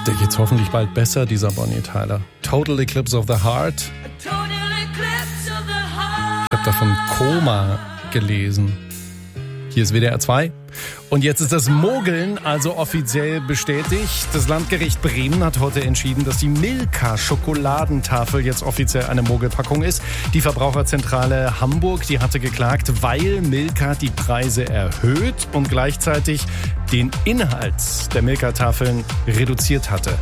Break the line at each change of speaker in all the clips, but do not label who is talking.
Der geht's hoffentlich bald besser, dieser Bonnie Tyler. Total Eclipse of the Heart. Ich habe davon Koma gelesen. Hier ist WDR 2. Und jetzt ist das Mogeln also offiziell bestätigt. Das Landgericht Bremen hat heute entschieden, dass die Milka-Schokoladentafel jetzt offiziell eine Mogelpackung ist. Die Verbraucherzentrale Hamburg, die hatte geklagt, weil Milka die Preise erhöht und gleichzeitig den Inhalt der Milka-Tafeln reduziert hatte.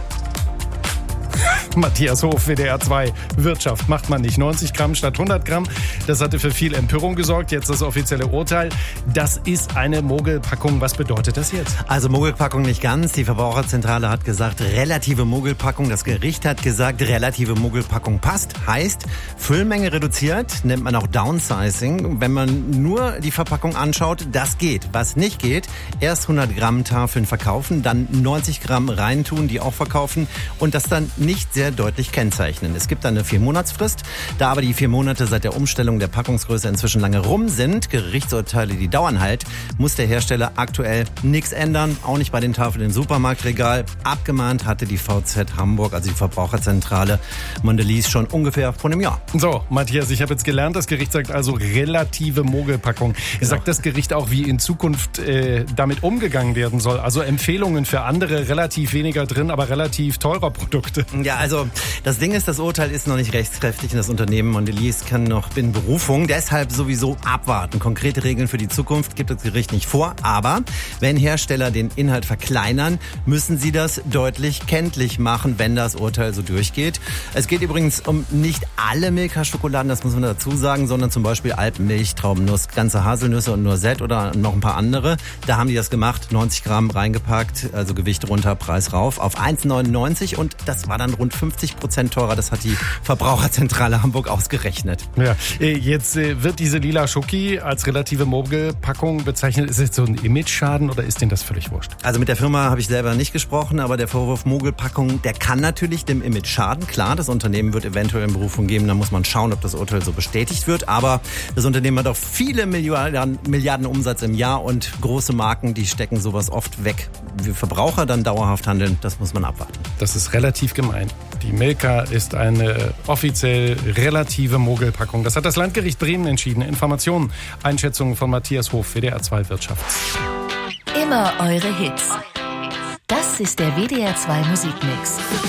Matthias Hof, WDR 2, Wirtschaft macht man nicht. 90 Gramm statt 100 Gramm. Das hatte für viel Empörung gesorgt. Jetzt das offizielle Urteil. Das ist eine Mogelpackung. Was bedeutet das jetzt?
Also Mogelpackung nicht ganz. Die Verbraucherzentrale hat gesagt, relative Mogelpackung. Das Gericht hat gesagt, relative Mogelpackung passt. Heißt, Füllmenge reduziert, nennt man auch Downsizing. Wenn man nur die Verpackung anschaut, das geht. Was nicht geht, erst 100 Gramm Tafeln verkaufen, dann 90 Gramm reintun, die auch verkaufen und das dann nicht sehr deutlich kennzeichnen. Es gibt eine 4-Monatsfrist. Da aber die 4 Monate seit der Umstellung der Packungsgröße inzwischen lange rum sind, Gerichtsurteile, die dauern halt, muss der Hersteller aktuell nichts ändern. Auch nicht bei den Tafeln im Supermarktregal. Abgemahnt hatte die VZ Hamburg, also die Verbraucherzentrale Mondelez, schon ungefähr vor einem Jahr.
So, Matthias, ich habe jetzt gelernt, das Gericht sagt also relative Mogelpackung. Genau. Sagt das Gericht auch, wie in Zukunft damit umgegangen werden soll? Also Empfehlungen für andere, relativ weniger drin, aber relativ teurer Produkte.
Ja, also das Ding ist, das Urteil ist noch nicht rechtskräftig und das Unternehmen Mondelez kann noch in Berufung. Deshalb sowieso abwarten. Konkrete Regeln für die Zukunft gibt das Gericht nicht vor. Aber wenn Hersteller den Inhalt verkleinern, müssen sie das deutlich kenntlich machen, wenn das Urteil so durchgeht. Es geht übrigens um nicht alle Milka-Schokoladen, das muss man dazu sagen, sondern zum Beispiel Alpenmilch, Traubennuss, ganze Haselnüsse und Noisette oder noch ein paar andere. Da haben die das gemacht, 90 Gramm reingepackt, also Gewicht runter, Preis rauf auf 1,99 und das war dann rund 50% teurer. Das hat die Verbraucherzentrale Hamburg ausgerechnet.
Ja, jetzt wird diese lila Schoki als relative Mogelpackung bezeichnet. Ist es so ein Image-Schaden oder ist denen das völlig wurscht?
Also mit der Firma habe ich selber nicht gesprochen, aber der Vorwurf Mogelpackung, der kann natürlich dem Image schaden. Klar, das Unternehmen wird eventuell in Berufung geben, da muss man schauen, ob das Urteil so bestätigt wird. Aber das Unternehmen hat auch viele Milliarden Umsatz im Jahr und große Marken, die stecken sowas oft weg. Wie Verbraucher dann dauerhaft handeln, das muss man abwarten.
Das ist relativ gemein. Die Milka ist eine offiziell relative Mogelpackung. Das hat das Landgericht Bremen entschieden. Informationen, Einschätzungen von Matthias Hof, WDR 2 Wirtschaft.
Immer eure Hits. Das ist der WDR 2 Musikmix.